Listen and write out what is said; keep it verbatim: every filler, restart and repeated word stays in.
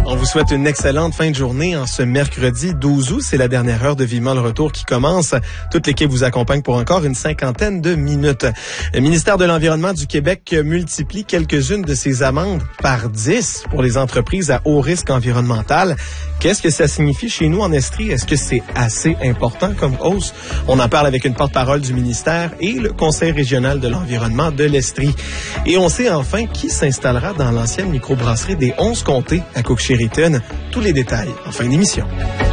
On vous souhaite une excellente fin de journée en ce mercredi douze août. C'est la dernière heure de Vivement le retour qui commence. Toute l'équipe vous accompagne pour encore une cinquantaine de minutes. Le ministère de l'Environnement du Québec multiplie quelques-unes de ses amendes par dix pour les entreprises à haut risque environnemental. Qu'est-ce que ça signifie chez nous en Estrie? Est-ce que c'est assez important comme hausse? On en parle avec une porte-parole du ministère et le Conseil régional de l'environnement de l'Estrie. Et on sait enfin qui s'installera dans l'ancienne microbrasserie des onze comtés à Cook-Chériton. Tous les détails en fin d'émission.